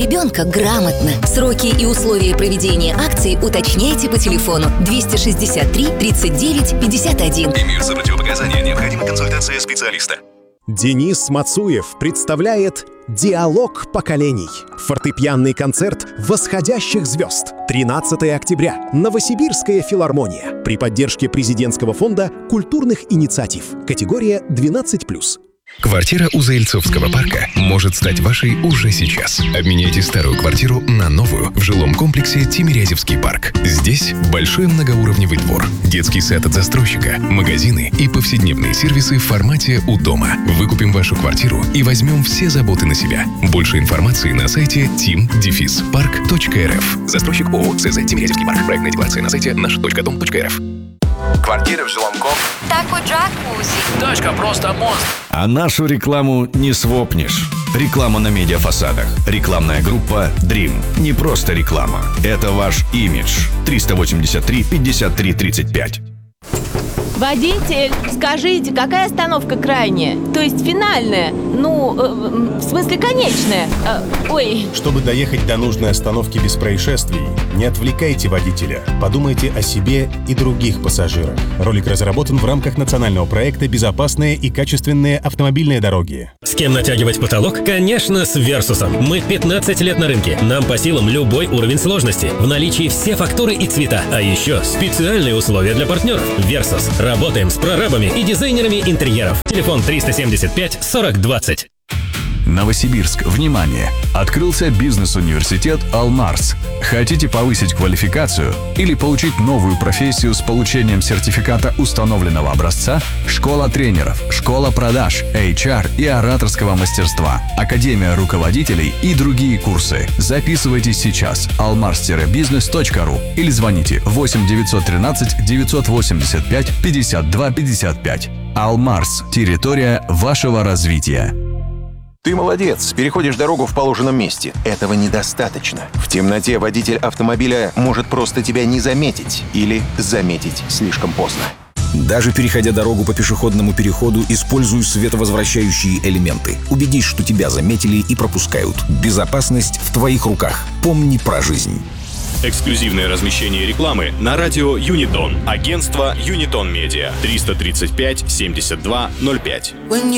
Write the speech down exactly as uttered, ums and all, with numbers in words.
ребенка грамотно. Сроки и условия проведения акции уточняйте по телефону двести шестьдесят три тридцать девять пятьдесят один. Имеются противопоказания, необходима консультация специалиста. Денис Мацуев представляет «Диалог поколений». Фортепианный концерт восходящих звезд. тринадцатого октября. Новосибирская филармония. При поддержке президентского фонда культурных инициатив. Категория двенадцать плюс. Квартира у Заильцовского парка может стать вашей уже сейчас. Обменяйте старую квартиру на новую в жилом комплексе Тимирязевский парк. Здесь большой многоуровневый двор, детский сад от застройщика, магазины и повседневные сервисы в формате «У дома». Выкупим вашу квартиру и возьмем все заботы на себя. Больше информации на сайте тим парк точка эр эф. Застройщик ООО ЦЗ Тимирязевский парк. Проектная декларация на сайте наш точка дом точка эр эф. Квартиры в жилом комплексе. Такой джакузи. Тачка просто монстр. А нашу рекламу не свопнешь. Реклама на медиафасадах. Рекламная группа Dream. Не просто реклама. Это ваш имидж. триста восемьдесят три пятьдесят три тридцать пять. Водитель, скажите, какая остановка крайняя? То есть финальная? Ну, э, в смысле конечная? Э, ой. Чтобы доехать до нужной остановки без происшествий, не отвлекайте водителя. Подумайте о себе и других пассажирах. Ролик разработан в рамках национального проекта «Безопасные и качественные автомобильные дороги». С кем натягивать потолок? Конечно, с Версусом. Мы пятнадцать лет на рынке. Нам по силам любой уровень сложности. В наличии все фактуры и цвета. А еще специальные условия для партнеров. Версус. Работаем с прорабами и дизайнерами интерьеров. Телефон триста семьдесят пять сорок двадцать. Новосибирск, внимание! Открылся бизнес-университет «Алмарс». Хотите повысить квалификацию или получить новую профессию с получением сертификата установленного образца? Школа тренеров, школа продаж, эйч ар и ораторского мастерства, академия руководителей и другие курсы. Записывайтесь сейчас. алмарс бизнес точка ру или звоните восемь девятьсот тринадцать девятьсот восемьдесят пять пятьдесят два пятьдесят пять. «Алмарс» – территория вашего развития. Ты молодец, переходишь дорогу в положенном месте. Этого недостаточно. В темноте водитель автомобиля может просто тебя не заметить или заметить слишком поздно. Даже переходя дорогу по пешеходному переходу, используй световозвращающие элементы. Убедись, что тебя заметили и пропускают. Безопасность в твоих руках. Помни про жизнь. Эксклюзивное размещение рекламы на радио Юнитон. Агентство Юнитон Медиа. триста тридцать пять семьдесят два ноль пять.